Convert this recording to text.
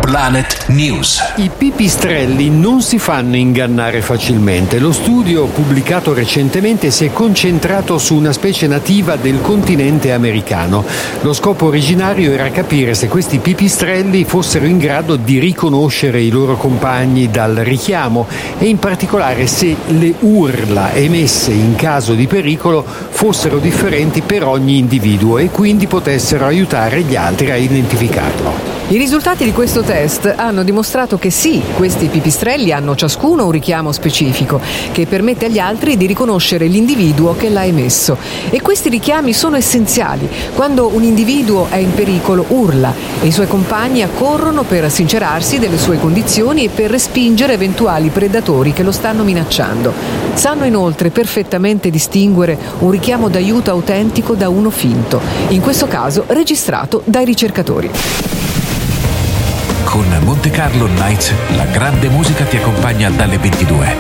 Planet News. I pipistrelli non si fanno ingannare facilmente. Lo studio pubblicato recentemente si è concentrato su una specie nativa del continente americano. Lo scopo originario era capire se questi pipistrelli fossero in grado di riconoscere i loro compagni dal richiamo e in particolare se le urla emesse in caso di pericolo fossero differenti per ogni individuo e quindi potessero aiutare gli altri a identificarlo. I risultati di questo test hanno dimostrato che sì, questi pipistrelli hanno ciascuno un richiamo specifico che permette agli altri di riconoscere l'individuo che l'ha emesso. E questi richiami sono essenziali. Quando un individuo è in pericolo urla e i suoi compagni accorrono per sincerarsi delle sue condizioni e per respingere eventuali predatori che lo stanno minacciando. Sanno inoltre perfettamente distinguere un richiamo d'aiuto autentico da uno finto, in questo caso registrato dai ricercatori. Con Monte Carlo Nights, la grande musica ti accompagna dalle 22.